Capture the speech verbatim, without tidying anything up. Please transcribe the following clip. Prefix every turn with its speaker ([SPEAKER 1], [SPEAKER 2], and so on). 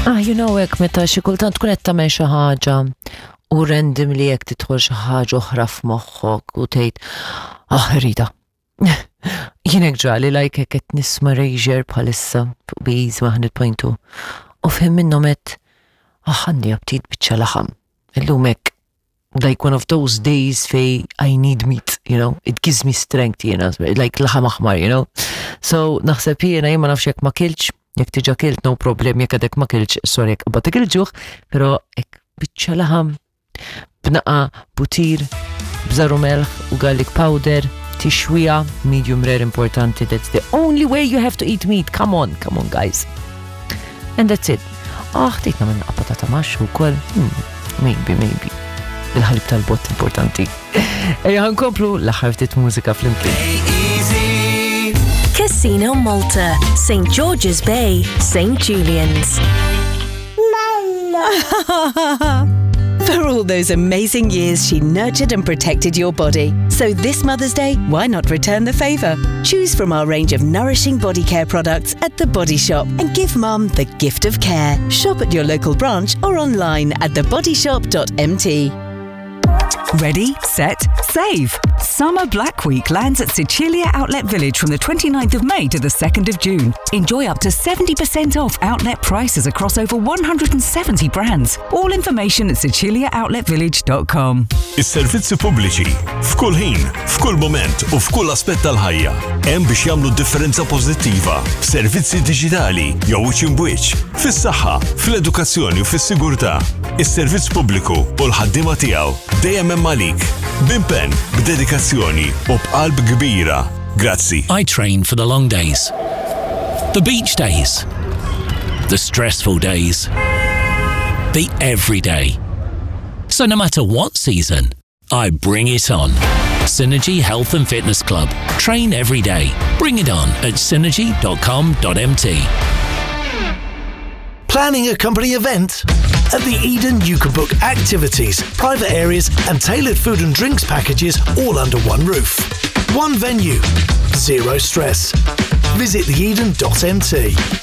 [SPEAKER 1] Ah, you know, ek meta xi kultant tkun qed tagħmel xi ħaġa u random li jekk tidħol xi ħaġa oħra f'moħħok u tgħid ah rida. Jien hekk ġali like hekk qed nisma' Erasure bħalissa fuq Bees one hundred point two u fehim minnhom qed ah għandi aptit biċċa laħam. Illum hekk like one of those days fej I need meat, you know, it gives me strength, you know, like laħam aħmar, you know. So naħseb jiena jien ma nafx jekk ma kilx. Jek tiġa kilt, no problem, jek għadek ma kilċ, sorry, jek għabba tikilġuħ, pero ek bitċa laħam, bnaqa butir, bżaru melħ u garlic powder, tixwija, medium rare importanti, that's the only way you have to eat meat, come on, come on guys. And that's it. Ah, tejtna minn patata max u kol, hmm, maybe, maybe. Il-ħalib tal-bot importanti. Ejja ħankomplu l-aħħar ftit mużika fl-imkien.
[SPEAKER 2] Casino Malta, Saint George's Bay, Saint Julian's. For all those amazing years she nurtured and protected your body. So this Mother's Day, why not return the favour? Choose from our range of nourishing body care products at The Body Shop and give Mum the gift of care. Shop at your local branch or online at the body shop dot m t.
[SPEAKER 3] Ready, set, save! Summer Black Week lands at Sicilia Outlet Village from the twenty-ninth of May to the second of June. Enjoy up to seventy percent off outlet prices across over one hundred seventy brands. All information at sicilia outlet village dot com.
[SPEAKER 4] Is-servizzi pubbliċi f'kull ħin, f'kull moment u f'kull aspett tal-ħajja hemm biex jagħmlu differenza pożittiva f'servizzi diġitali jew wiċċ in wiċċ, fis-saħħa, fl-edukazzjoni u fis-sigurtà. Is-servizz pubbliku u l-ħaddiema tiegħu dejjem hemm għalik, b'impenn, b'dedikazzjoni u b'qalb kbira. Grazzi.
[SPEAKER 5] I train for the long days, the beach days, the stressful days, the everyday. So no matter what season, I bring it on. Synergy Health and Fitness Club. Train every day. Bring it on at synergy dot com dot m t.
[SPEAKER 6] Planning a company event? At the Eden, you can book activities, private areas, and tailored food and drinks packages all under one roof. One venue, zero stress. Visit the eden dot m t.